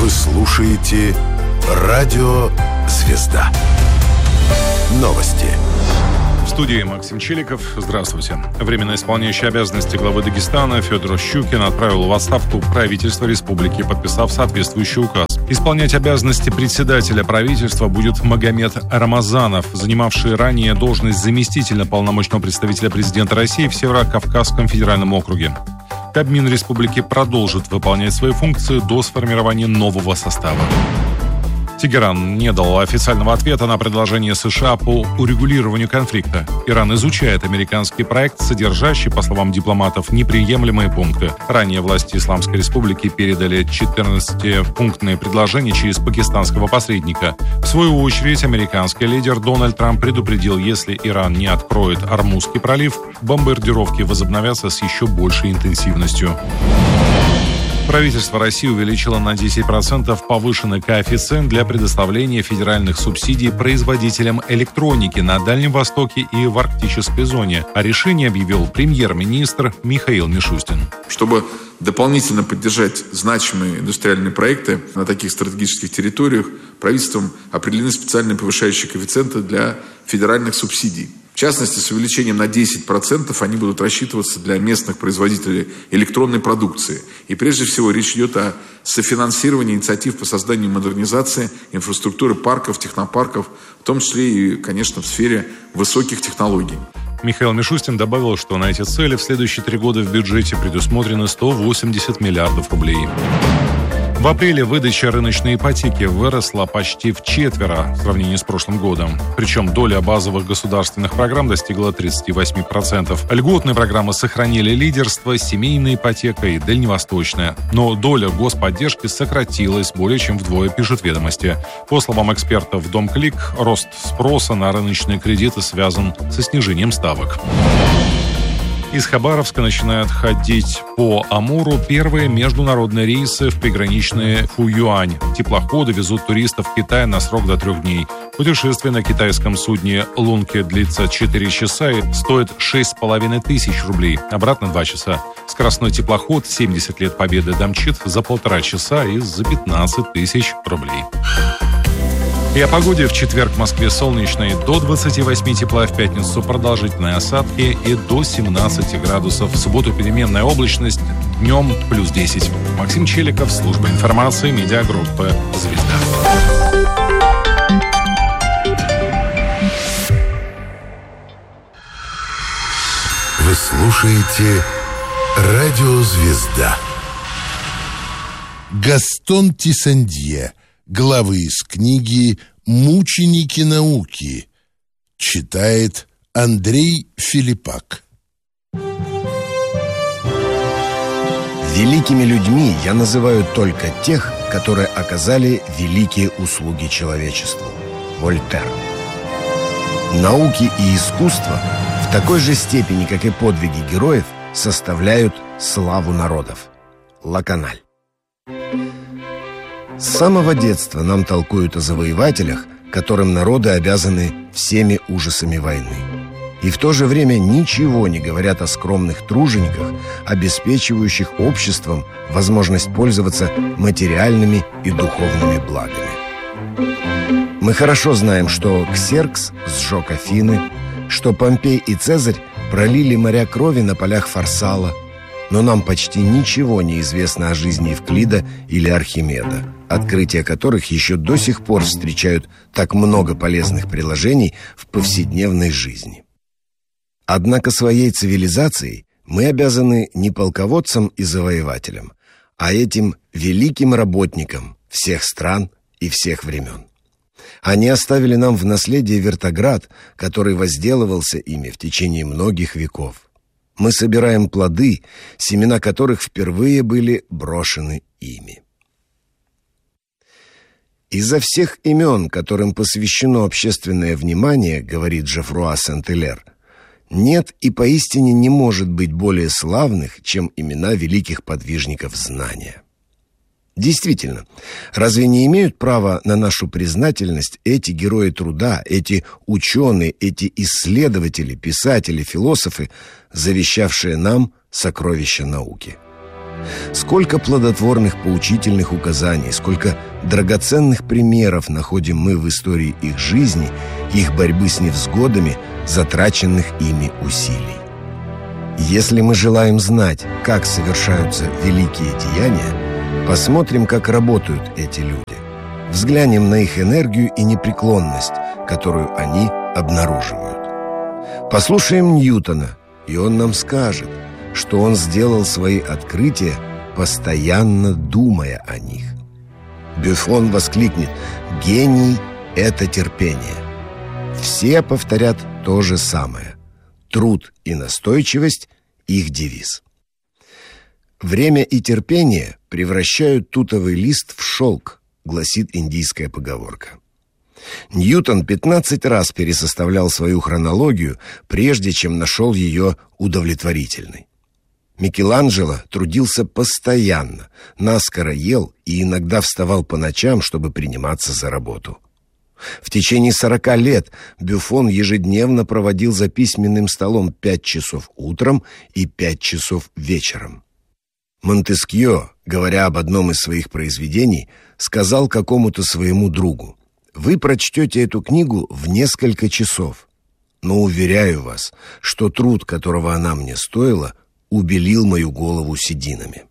Вы слушаете «Радио Звезда». Новости. В студии Максим Челиков. Здравствуйте. Временно исполняющий обязанности главы Дагестана Федор Щукин отправил в отставку правительство республики, подписав соответствующий указ. Исполнять обязанности председателя правительства будет Магомед Рамазанов, занимавший ранее должность заместителя полномочного представителя президента России в Северо-Кавказском федеральном округе. Кабмин республики продолжит выполнять свои функции до сформирования нового состава. Тегеран не дал официального ответа на предложение США по урегулированию конфликта. Иран изучает американский проект, содержащий, по словам дипломатов, неприемлемые пункты. Ранее власти Исламской Республики передали 14-пунктное предложение через пакистанского посредника. В свою очередь, американский лидер Дональд Трамп предупредил, если Иран не откроет Ормузский пролив, бомбардировки возобновятся с еще большей интенсивностью. Правительство России увеличило на 10% повышенный коэффициент для предоставления федеральных субсидий производителям электроники на Дальнем Востоке и в арктической зоне. О решении объявил премьер-министр Михаил Мишустин. Чтобы дополнительно поддержать значимые индустриальные проекты на таких стратегических территориях, правительством определены специальные повышающие коэффициенты для федеральных субсидий. В частности, с увеличением на 10% они будут рассчитываться для местных производителей электронной продукции. И прежде всего речь идет о софинансировании инициатив по созданию и модернизации инфраструктуры парков, технопарков, в том числе и, конечно, в сфере высоких технологий. Михаил Мишустин добавил, что на эти цели в следующие 3 года в бюджете предусмотрено 180 миллиардов рублей. В апреле выдача рыночной ипотеки выросла почти вчетверо в сравнении с прошлым годом. Причем доля базовых государственных программ достигла 38%. Льготные программы сохранили лидерство, семейная ипотека и дальневосточная. Но доля господдержки сократилась более чем вдвое, пишут «Ведомости». По словам экспертов Домклик, рост спроса на рыночные кредиты связан со снижением ставок. Из Хабаровска начинают ходить по Амуру первые международные рейсы в приграничные Фуюань. Теплоходы везут туристов в Китай на срок до 3 дней. Путешествие на китайском судне «Лунке» длится 4 часа и стоит 6,5 тысяч рублей. Обратно 2 часа. Скоростной теплоход «70 лет Победы» домчит за 1,5 часа и за 15 тысяч рублей. И о погоде. В четверг в Москве солнечной, до 28 тепла, в пятницу продолжительные осадки и до 17 градусов. В субботу переменная облачность, днем плюс 10. Максим Челиков, служба информации, медиагруппа «Звезда». Вы слушаете «Радио Звезда». Гастон Тиссандье. Главы из книги «Мученики науки». Читает Андрей Филиппак. Великими людьми я называю только тех, которые оказали великие услуги человечеству. Вольтер. Науки и искусство в такой же степени, как и подвиги героев, составляют славу народов. Лаканаль. С самого детства нам толкуют о завоевателях, которым народы обязаны всеми ужасами войны. И в то же время ничего не говорят о скромных тружениках, обеспечивающих обществом возможность пользоваться материальными и духовными благами. Мы хорошо знаем, что Ксеркс сжег Афины, что Помпей и Цезарь пролили моря крови на полях Фарсала, но нам почти ничего не известно о жизни Евклида или Архимеда, открытия которых еще до сих пор встречают так много полезных приложений в повседневной жизни. Однако своей цивилизацией мы обязаны не полководцам и завоевателям, а этим великим работникам всех стран и всех времен. Они оставили нам в наследие вертоград, который возделывался ими в течение многих веков. Мы собираем плоды, семена которых впервые были брошены ими. Изо всех имен, которым посвящено общественное внимание, говорит Жофруа Сент-Илер, нет и поистине не может быть более славных, чем имена великих подвижников знания. Действительно, разве не имеют права на нашу признательность эти герои труда, эти ученые, эти исследователи, писатели, философы, завещавшие нам сокровища науки? Сколько плодотворных поучительных указаний, сколько драгоценных примеров находим мы в истории их жизни, их борьбы с невзгодами, затраченных ими усилий. Если мы желаем знать, как совершаются великие деяния, посмотрим, как работают эти люди. Взглянем на их энергию и непреклонность, которую они обнаруживают. Послушаем Ньютона, и он нам скажет, что он сделал свои открытия, постоянно думая о них. Бюфон воскликнет: «Гений — это терпение». Все повторят то же самое. Труд и настойчивость — их девиз. «Время и терпение превращают тутовый лист в шелк», гласит индийская поговорка. Ньютон 15 раз пересоставлял свою хронологию, прежде чем нашел ее удовлетворительной. Микеланджело трудился постоянно, наскоро ел и иногда вставал по ночам, чтобы приниматься за работу. В течение 40 лет Бюфон ежедневно проводил за письменным столом 5 часов утром и 5 часов вечером. Монтескьё, говоря об одном из своих произведений, сказал какому-то своему другу: «Вы прочтете эту книгу в несколько часов, но уверяю вас, что труд, которого она мне стоила, убелил мою голову сединами».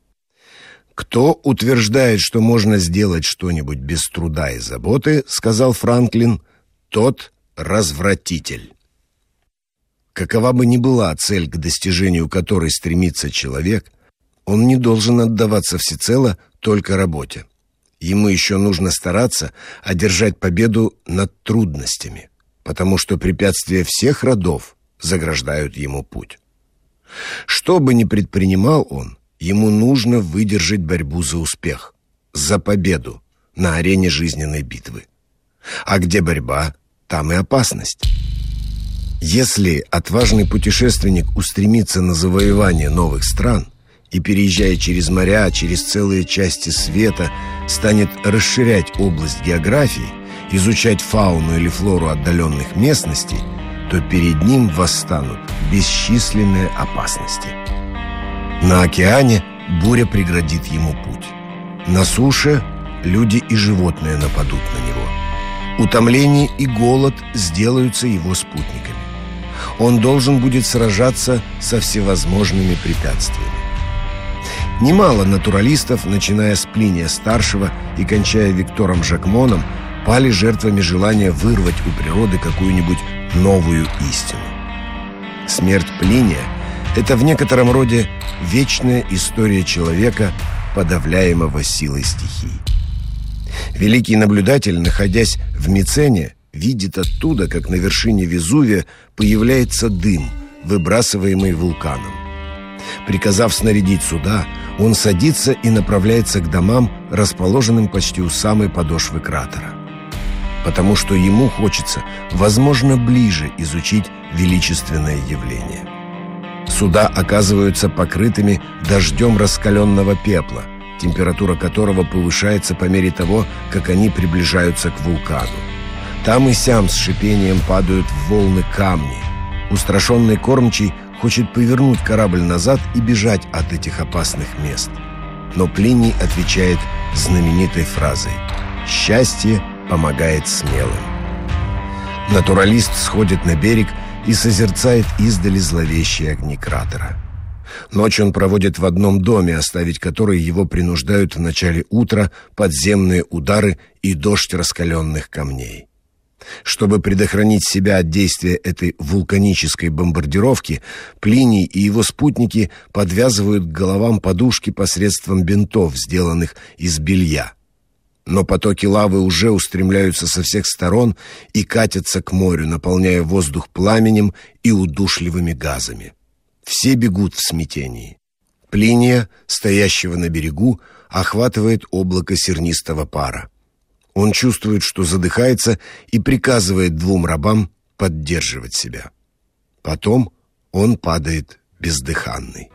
«Кто утверждает, что можно сделать что-нибудь без труда и заботы, — сказал Франклин, — тот развратитель». Какова бы ни была цель, к достижению которой стремится человек, он не должен отдаваться всецело только работе. Ему еще нужно стараться одержать победу над трудностями, потому что препятствия всех родов заграждают ему путь. Что бы ни предпринимал он, ему нужно выдержать борьбу за успех, за победу на арене жизненной битвы. А где борьба, там и опасность. Если отважный путешественник устремится на завоевание новых стран и, переезжая через моря, через целые части света, станет расширять область географии, изучать фауну или флору отдаленных местностей, то перед ним восстанут бесчисленные опасности. На океане буря преградит ему путь. На суше люди и животные нападут на него. Утомление и голод сделаются его спутниками. Он должен будет сражаться со всевозможными препятствиями. Немало натуралистов, начиная с Плиния-старшего и кончая Виктором Жакмоном, пали жертвами желания вырвать у природы какую-нибудь новую истину. Смерть Плиния — это в некотором роде вечная история человека, подавляемого силой стихий. Великий наблюдатель, находясь в Мицене, видит оттуда, как на вершине Везувия появляется дым, выбрасываемый вулканом. Приказав снарядить суда, он садится и направляется к домам, расположенным почти у самой подошвы кратера, потому что ему хочется, возможно, ближе изучить величественное явление. Суда оказываются покрытыми дождем раскаленного пепла, температура которого повышается по мере того, как они приближаются к вулкану. Там и сям с шипением падают в волны камни. Устрашенный кормчий хочет повернуть корабль назад и бежать от этих опасных мест. Но Плиний отвечает знаменитой фразой: «Счастье помогает смелым». Натуралист сходит на берег и созерцает издали зловещие огни кратера. Ночь он проводит в одном доме, оставить который его принуждают в начале утра подземные удары и дождь раскаленных камней. Чтобы предохранить себя от действия этой вулканической бомбардировки, Плиний и его спутники подвязывают к головам подушки посредством бинтов, сделанных из белья. Но потоки лавы уже устремляются со всех сторон и катятся к морю, наполняя воздух пламенем и удушливыми газами. Все бегут в смятении. Плиния, стоящего на берегу, охватывает облако сернистого пара. Он чувствует, что задыхается, и приказывает 2 рабам поддерживать себя. Потом он падает бездыханный.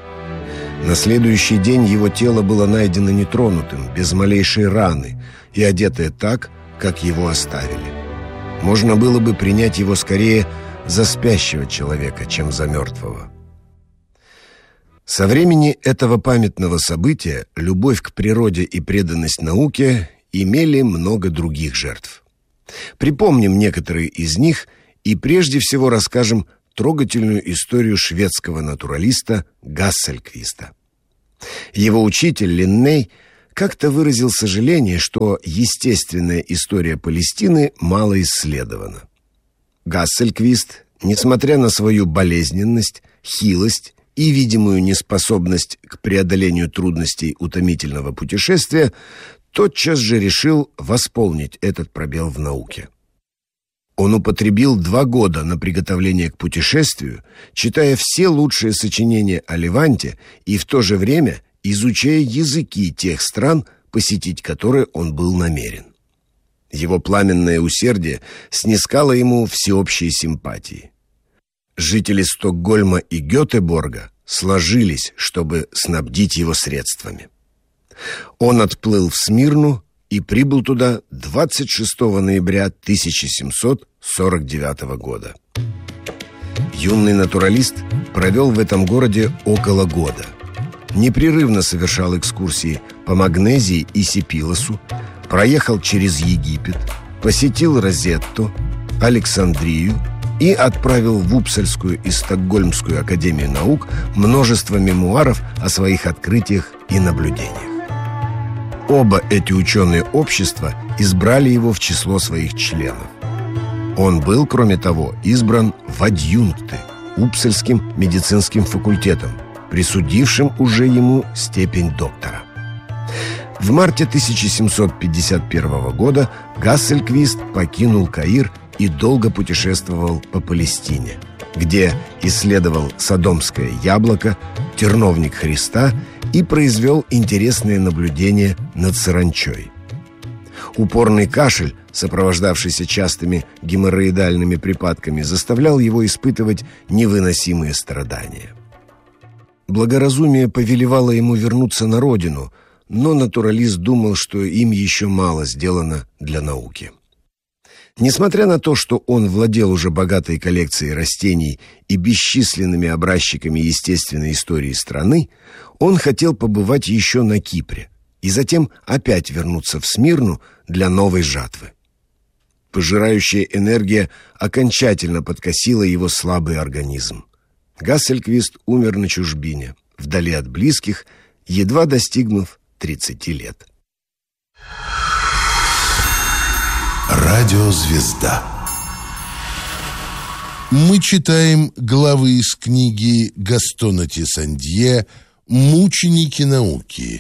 На следующий день его тело было найдено нетронутым, без малейшей раны, и одетое так, как его оставили. Можно было бы принять его скорее за спящего человека, чем за мертвого. Со времени этого памятного события любовь к природе и преданность науке имели много других жертв. Припомним некоторые из них и прежде всего расскажем трогательную историю шведского натуралиста Гассельквиста. Его учитель Линней как-то выразил сожаление, что естественная история Палестины мало исследована. Гассельквист, несмотря на свою болезненность, хилость и видимую неспособность к преодолению трудностей утомительного путешествия, тотчас же решил восполнить этот пробел в науке. Он употребил 2 года на приготовление к путешествию, читая все лучшие сочинения о Леванте и в то же время изучая языки тех стран, посетить которые он был намерен. Его пламенное усердие снискало ему всеобщие симпатии. Жители Стокгольма и Гетеборга сложились, чтобы снабдить его средствами. Он отплыл в Смирну и прибыл туда 26 ноября 1749 года. Юный натуралист провел в этом городе около года. Непрерывно совершал экскурсии по Магнезии и Сипилосу, проехал через Египет, посетил Розетту, Александрию и отправил в Упсальскую и Стокгольмскую академию наук множество мемуаров о своих открытиях и наблюдениях. Оба эти ученые общества избрали его в число своих членов. Он был, кроме того, избран в адъюнкты Упсальским медицинским факультетом, присудившим уже ему степень доктора. В марте 1751 года Гассельквист покинул Каир и долго путешествовал по Палестине, где исследовал Содомское яблоко, терновник Христа и произвел интересные наблюдения над саранчой. Упорный кашель, сопровождавшийся частыми геморроидальными припадками, заставлял его испытывать невыносимые страдания. Благоразумие повелевало ему вернуться на родину, но натуралист думал, что им еще мало сделано для науки. Несмотря на то, что он владел уже богатой коллекцией растений и бесчисленными образчиками естественной истории страны, он хотел побывать еще на Кипре и затем опять вернуться в Смирну для новой жатвы. Пожирающая энергия окончательно подкосила его слабый организм. Гассельквист умер на чужбине, вдали от близких, едва достигнув 30 лет. Радиозвезда. Мы читаем главы из книги Гастона Тиссандье «Мученики науки».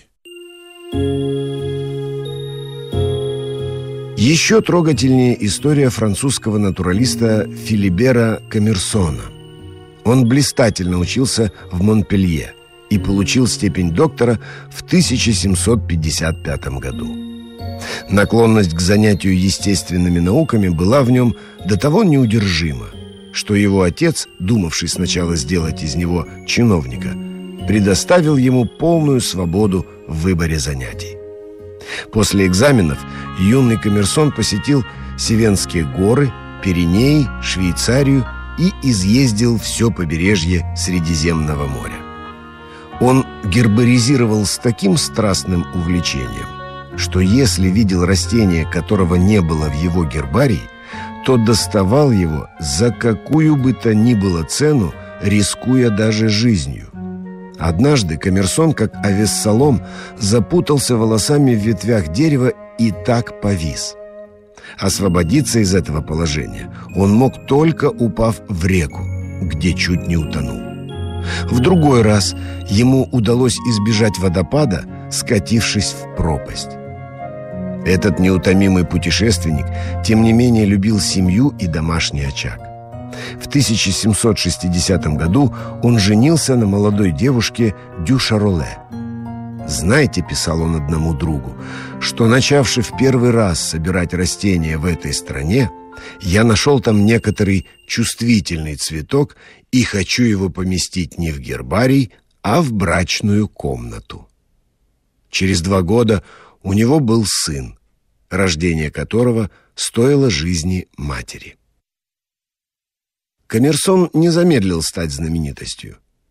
Еще трогательнее история французского натуралиста Филибера Коммерсона. Он блистательно учился в Монпелье и получил степень доктора в 1755 году. Наклонность к занятию естественными науками была в нем до того неудержима, что его отец, думавший сначала сделать из него чиновника, предоставил ему полную свободу в выборе занятий. После экзаменов юный Коммерсон посетил Севенские горы, Пиренеи, Швейцарию и изъездил все побережье Средиземного моря. Он гербаризировал с таким страстным увлечением, что если видел растение, которого не было в его гербарии, то доставал его за какую бы то ни было цену, рискуя даже жизнью. Однажды Коммерсон, как Авессалом, запутался волосами в ветвях дерева и так повис. Освободиться из этого положения он мог, только упав в реку, где чуть не утонул. В другой раз ему удалось избежать водопада, скатившись в пропасть. Этот неутомимый путешественник, тем не менее, любил семью и домашний очаг. В 1760 году он женился на молодой девушке Дю Шароле. «Знаете, — писал он одному другу, — что, начавши в первый раз собирать растения в этой стране, я нашел там некоторый чувствительный цветок и хочу его поместить не в гербарий, а в брачную комнату». Через 2 года у него был сын, рождение которого стоило жизни матери. Коммерсон не замедлил стать знаменитостью.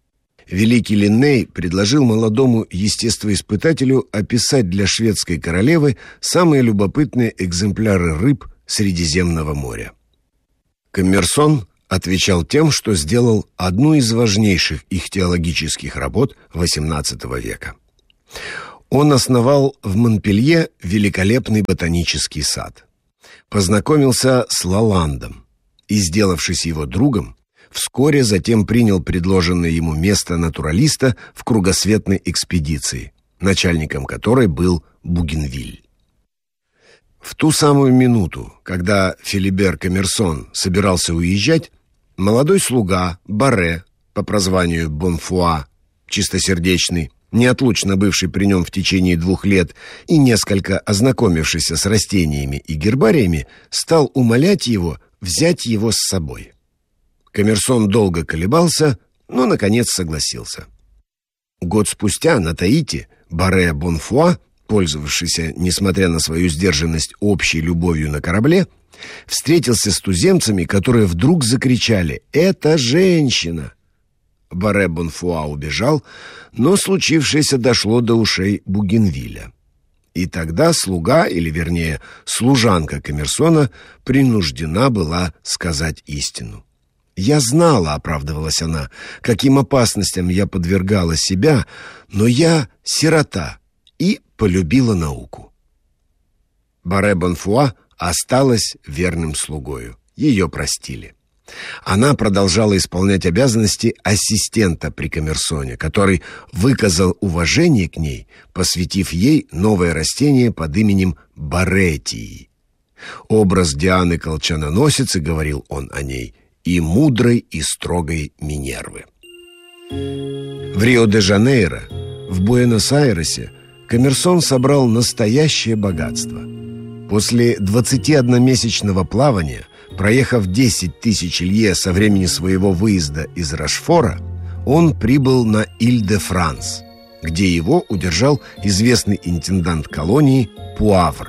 Великий Линней предложил молодому естествоиспытателю описать для шведской королевы самые любопытные экземпляры рыб Средиземного моря. Коммерсон отвечал тем, что сделал одну из важнейших ихтиологических работ XVIII века. Он основал в Монпелье великолепный ботанический сад, познакомился с Лаландом и, сделавшись его другом, вскоре затем принял предложенное ему место натуралиста в кругосветной экспедиции, начальником которой был Бугенвиль. В ту самую минуту, когда Филибер Коммерсон собирался уезжать, молодой слуга Барре, по прозванию Бонфуа, чистосердечный, неотлучно бывший при нем в течение 2 лет и несколько ознакомившийся с растениями и гербариями, стал умолять его взять его с собой. Коммерсон долго колебался, но, наконец, согласился. Год спустя на Таити Барре Бонфуа, пользовавшийся, несмотря на свою сдержанность, общей любовью на корабле, встретился с туземцами, которые вдруг закричали: «Это женщина!». Барре Бонфуа убежал, но случившееся дошло до ушей Бугенвиля. И тогда слуга, или вернее служанка Коммерсона, принуждена была сказать истину. «Я знала, — оправдывалась она, — каким опасностям я подвергала себя, но я сирота и полюбила науку». Барре Бонфуа осталась верным слугою. Ее простили. Она продолжала исполнять обязанности ассистента при Коммерсоне, который выказал уважение к ней, посвятив ей новое растение под именем Баретии. Образ Дианы Колчаноносицы, говорил он о ней, и мудрой и строгой Минервы. В Рио-де-Жанейро, в Буэнос-Айресе Коммерсон собрал настоящее богатство. После 21-месячного плавания, проехав 10 тысяч лье со времени своего выезда из Рошфора, он прибыл на Иль-де-Франс, где его удержал известный интендант колонии Пуавр.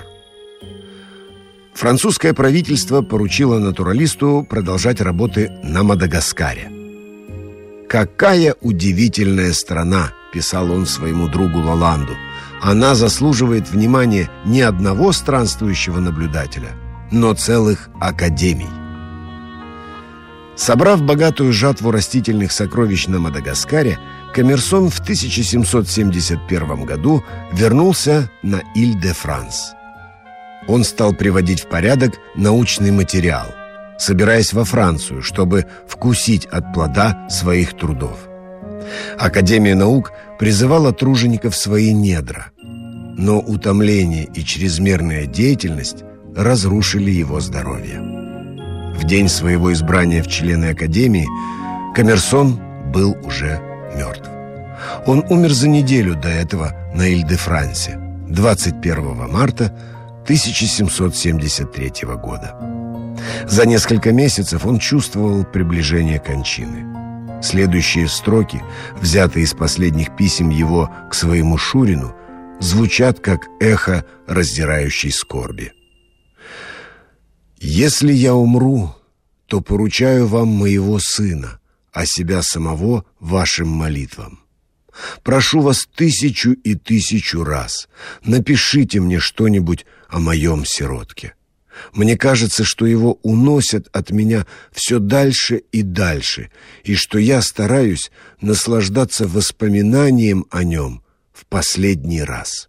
Французское правительство поручило натуралисту продолжать работы на Мадагаскаре. «Какая удивительная страна!» — писал он своему другу Лаланду. «Она заслуживает внимания не одного странствующего наблюдателя, но целых академий». Собрав богатую жатву растительных сокровищ на Мадагаскаре, Коммерсон в 1771 году вернулся на Иль-де-Франс. Он стал приводить в порядок научный материал, собираясь во Францию, чтобы вкусить от плода своих трудов. Академия наук призывала тружеников в свои недра, но утомление и чрезмерная деятельность разрушили его здоровье. В день своего избрания в члены Академии Коммерсон был уже мертв. Он умер за неделю до этого на Иль-де-Франсе, 21 марта 1773 года. За несколько месяцев он чувствовал приближение кончины. Следующие строки, взятые из последних писем его к своему Шурину, звучат как эхо раздирающей скорби. «Если я умру, то поручаю вам моего сына, а себя самого вашим молитвам. Прошу вас 1000 и 1000 раз, напишите мне что-нибудь о моем сиротке. Мне кажется, что его уносят от меня все дальше и дальше, и что я стараюсь наслаждаться воспоминанием о нем в последний раз».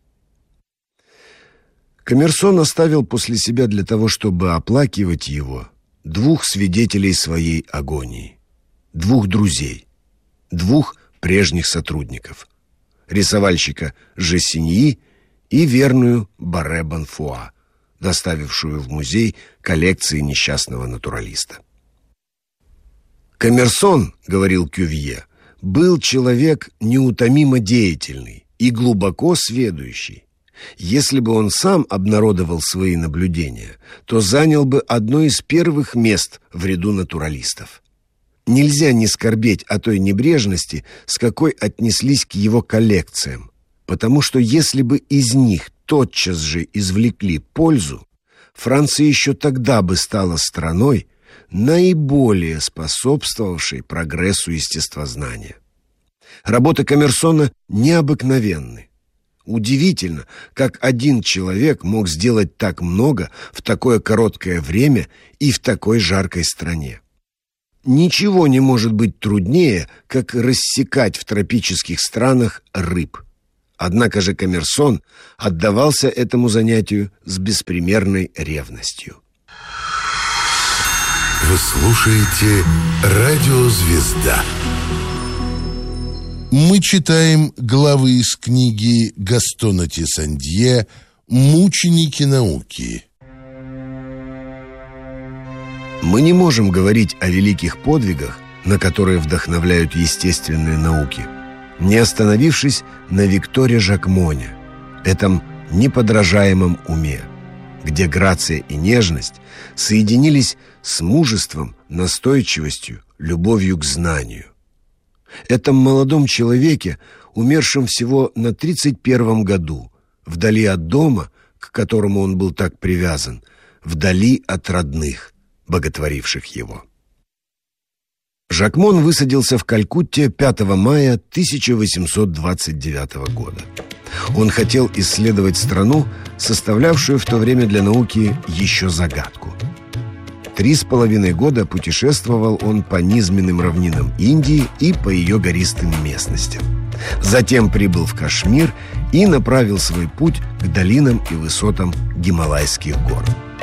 Коммерсон оставил после себя для того, чтобы оплакивать его, 2 свидетелей своей агонии, 2 друзей, 2 прежних сотрудников, рисовальщика Жессиньи и верную Барре Бонфуа, доставившую в музей коллекции несчастного натуралиста. Коммерсон, говорил Кювье, был человек неутомимо деятельный и глубоко сведущий. Если бы он сам обнародовал свои наблюдения, то занял бы одно из первых мест в ряду натуралистов. Нельзя не скорбеть о той небрежности, с какой отнеслись к его коллекциям, потому что если бы из них тотчас же извлекли пользу, Франция еще тогда бы стала страной, наиболее способствовавшей прогрессу естествознания. Работы Коммерсона необыкновенны. Удивительно, как один человек мог сделать так много в такое короткое время и в такой жаркой стране. Ничего не может быть труднее, как рассекать в тропических странах рыб. Однако же Коммерсон отдавался этому занятию с беспримерной ревностью. Вы слушаете «Радио Звезда». Мы читаем главы из книги Гастона Тиссандье «Мученики науки». Мы не можем говорить о великих подвигах, на которые вдохновляют естественные науки, не остановившись на Викторе Жакмоне, этом неподражаемом уме, где грация и нежность соединились с мужеством, настойчивостью, любовью к знанию. Этом молодом человеке, умершем всего на 31-м году, вдали от дома, к которому он был так привязан, вдали от родных, боготворивших его. Жакмон высадился в Калькутте 5 мая 1829 года. Он хотел исследовать страну, составлявшую в то время для науки еще загадку. 3,5 года путешествовал он по низменным равнинам Индии и по ее гористым местностям. Затем прибыл в Кашмир и направил свой путь к долинам и высотам Гималайских гор.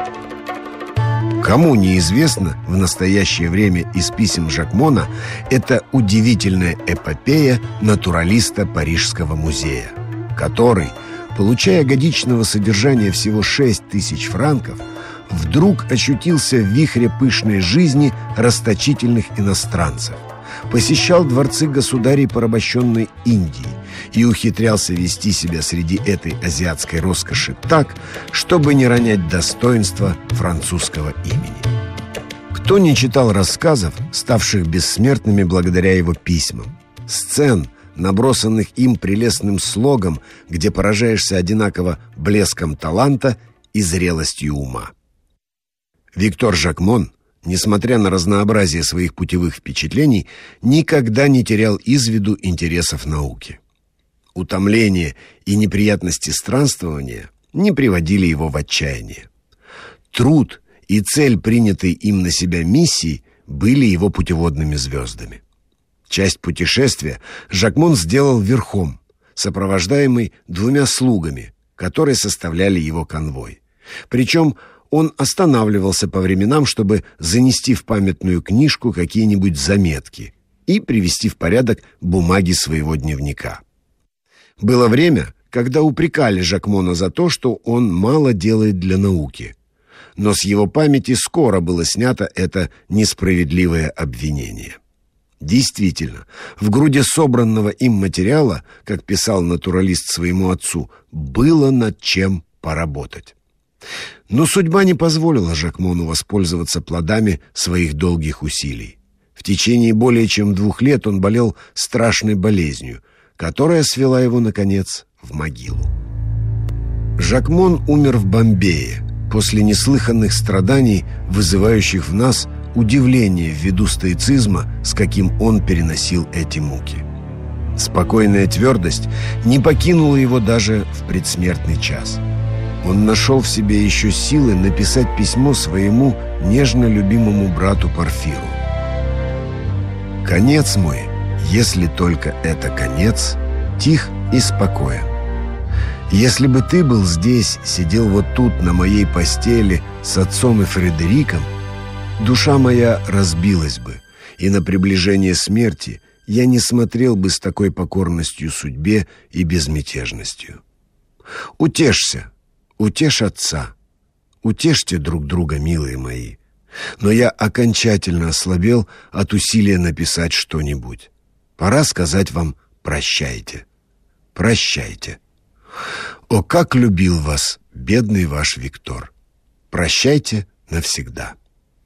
Кому неизвестно в настоящее время из писем Жакмона эта удивительная эпопея натуралиста Парижского музея, который, получая годичного содержания всего 6 тысяч франков, вдруг очутился в вихре пышной жизни расточительных иностранцев, посещал дворцы государей порабощенной Индии и ухитрялся вести себя среди этой азиатской роскоши так, чтобы не ронять достоинства французского имени. Кто не читал рассказов, ставших бессмертными благодаря его письмам, сцен, набросанных им прелестным слогом, где поражаешься одинаково блеском таланта и зрелостью ума? Виктор Жакмон, несмотря на разнообразие своих путевых впечатлений, никогда не терял из виду интересов науки. Утомление и неприятности странствования не приводили его в отчаяние. Труд и цель принятой им на себя миссии были его путеводными звездами. Часть путешествия Жакмон сделал верхом, сопровождаемый 2 слугами, которые составляли его конвой. Причем он останавливался по временам, чтобы занести в памятную книжку какие-нибудь заметки и привести в порядок бумаги своего дневника. Было время, когда упрекали Жакмона за то, что он мало делает для науки. Но с его памяти скоро было снято это несправедливое обвинение. Действительно, в груди собранного им материала, как писал натуралист своему отцу, было над чем поработать. Но судьба не позволила Жакмону воспользоваться плодами своих долгих усилий. В течение более чем 2 лет он болел страшной болезнью, которая свела его, наконец, в могилу. Жакмон умер в Бомбее после неслыханных страданий, вызывающих в нас удивление ввиду стоицизма, с каким он переносил эти муки. Спокойная твердость не покинула его даже в предсмертный час. Он нашел в себе еще силы написать письмо своему нежно любимому брату Порфиру. «Конец мой, если только это конец, тих и спокоен. Если бы ты был здесь, сидел вот тут на моей постели с отцом и Фредериком, душа моя разбилась бы, и на приближение смерти я не смотрел бы с такой покорностью судьбе и безмятежностью. Утешься, утешь отца, утешьте друг друга, милые мои. Но я окончательно ослабел от усилия написать что-нибудь. Пора сказать вам прощайте. Прощайте. О, как любил вас, бедный ваш Виктор. Прощайте навсегда».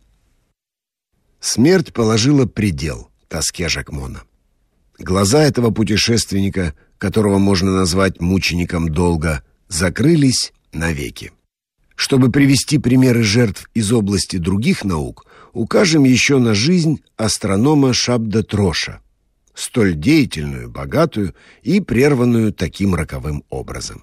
Смерть положила предел тоске Жакмона. Глаза этого путешественника, которого можно назвать мучеником долга, закрылись навеки. Чтобы привести примеры жертв из области других наук, укажем еще на жизнь астронома Шабда Троша. столь деятельную, богатую и прерванную таким роковым образом.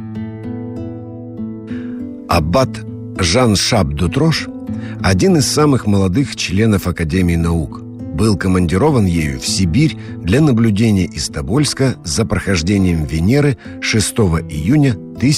Аббат Жан Шап-Дутрош, один из самых молодых членов Академии наук, был командирован ею в Сибирь для наблюдения из Тобольска за прохождением Венеры 6 июня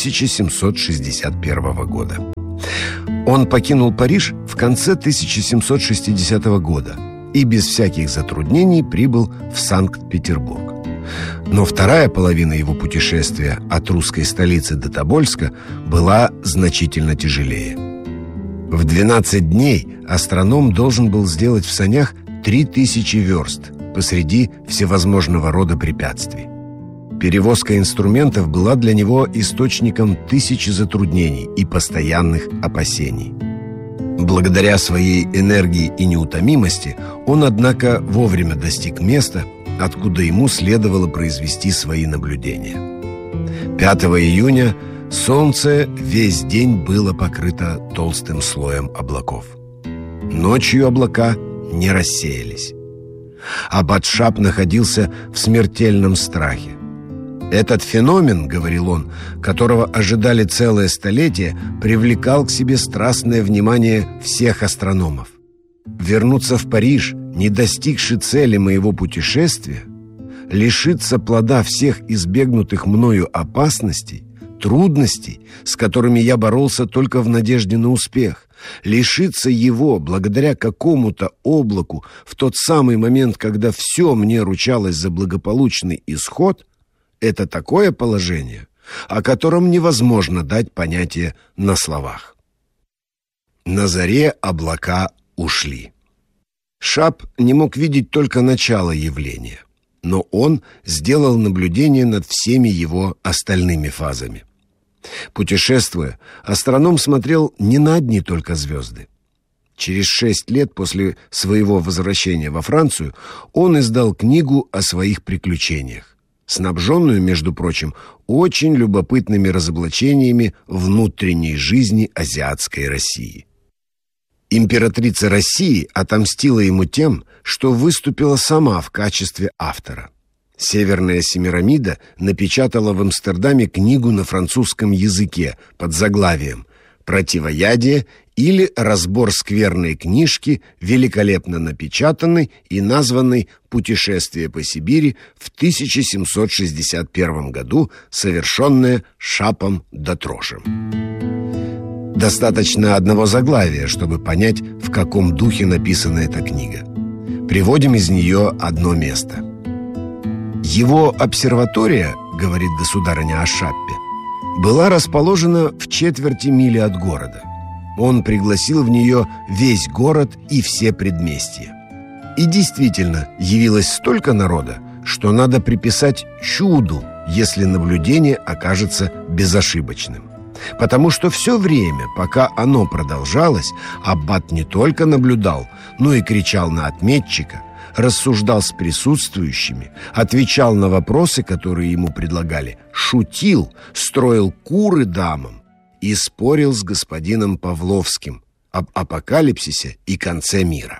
1761 года. Он покинул Париж в конце 1760 года и без всяких затруднений прибыл в Санкт-Петербург. Но вторая половина его путешествия от русской столицы до Тобольска была значительно тяжелее. В 12 дней астроном должен был сделать в санях 3000 верст посреди всевозможного рода препятствий. Перевозка инструментов была для него источником тысячи затруднений и постоянных опасений. Благодаря своей энергии и неутомимости он, однако, вовремя достиг места, откуда ему следовало произвести свои наблюдения. 5 июня солнце весь день было покрыто толстым слоем облаков. Ночью облака не рассеялись. Аббат Шап находился в смертельном страхе. «Этот феномен, — говорил он, — которого ожидали целое столетие, привлекал к себе страстное внимание всех астрономов. Вернуться в Париж, не достигши цели моего путешествия, лишиться плода всех избегнутых мною опасностей, трудностей, с которыми я боролся только в надежде на успех, лишиться его благодаря какому-то облаку в тот самый момент, когда все мне ручалось за благополучный исход — это такое положение, о котором невозможно дать понятие на словах». На заре облака ушли. Шап не мог видеть только начало явления, но он сделал наблюдение над всеми его остальными фазами. Путешествуя, астроном смотрел не на одни только звезды. Через 6 лет после своего возвращения во Францию он издал книгу о своих приключениях, снабженную, между прочим, очень любопытными разоблачениями внутренней жизни азиатской России. Императрица России отомстила ему тем, что выступила сама в качестве автора. Северная Семирамида напечатала в Амстердаме книгу на французском языке под заглавием «Противоядие» или «Разбор скверной книжки», великолепно напечатанной и названной «Путешествие по Сибири» в 1761 году, совершенное Шапом-Дутрошем. Достаточно одного заглавия, чтобы понять, в каком духе написана эта книга. Приводим из нее одно место. «Его обсерватория, — говорит государыня о Шаппе, — была расположена в четверти мили от города. Он пригласил в нее весь город и все предместья. И действительно явилось столько народа, что надо приписать чуду, если наблюдение окажется безошибочным. Потому что все время, пока оно продолжалось, аббат не только наблюдал, но и кричал на отметчика, рассуждал с присутствующими, отвечал на вопросы, которые ему предлагали, шутил, строил куры дамам и спорил с господином Павловским об апокалипсисе и конце мира».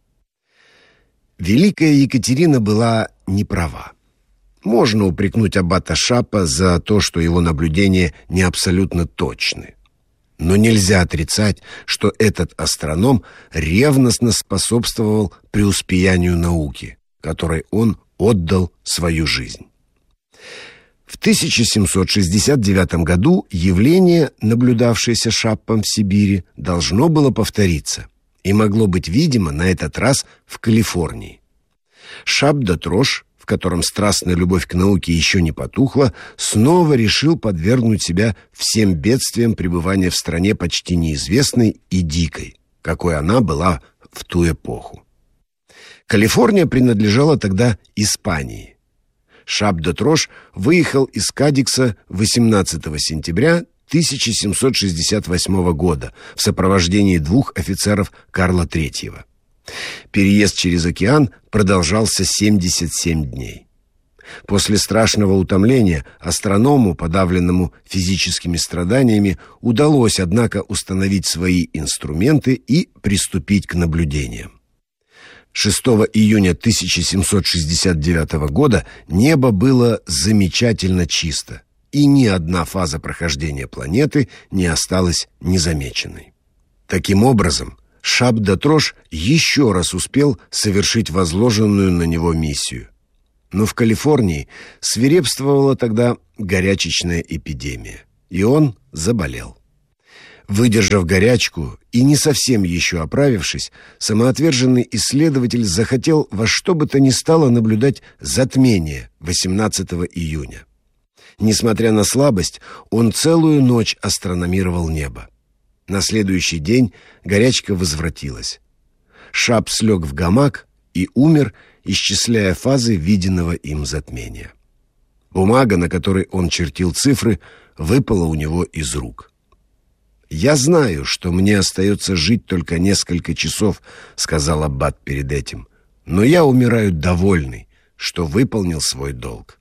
Великая Екатерина была не права. Можно упрекнуть аббата Шапа за то, что его наблюдения не абсолютно точны. Но нельзя отрицать, что этот астроном ревностно способствовал преуспеянию науки, которой он отдал свою жизнь. В 1769 году явление, наблюдавшееся Шаппом в Сибири, должно было повториться и могло быть видимо на этот раз в Калифорнии. Шап-Дутрош, в котором страстная любовь к науке еще не потухла, снова решил подвергнуть себя всем бедствиям пребывания в стране почти неизвестной и дикой, какой она была в ту эпоху. Калифорния принадлежала тогда Испании. Шап-Дутрош выехал из Кадикса 18 сентября 1768 года в сопровождении 2 офицеров Карла III. Переезд через океан продолжался 77 дней. После страшного утомления астроному, подавленному физическими страданиями, удалось, однако, установить свои инструменты и приступить к наблюдениям. 6 июня 1769 года небо было замечательно чисто, и ни одна фаза прохождения планеты не осталась незамеченной. Таким образом, Шаб-де-Трош еще раз успел совершить возложенную на него миссию. Но в Калифорнии свирепствовала тогда горячечная эпидемия, и он заболел. Выдержав горячку и не совсем еще оправившись, самоотверженный исследователь захотел во что бы то ни стало наблюдать затмение 18 июня. Несмотря на слабость, он целую ночь астрономировал небо. На следующий день горячка возвратилась. Шаб слег в гамак и умер, исчисляя фазы виденного им затмения. Бумага, на которой он чертил цифры, выпала у него из рук. «Я знаю, что мне остается жить только несколько часов», — сказал аббат перед этим, «но я умираю довольный, что выполнил свой долг».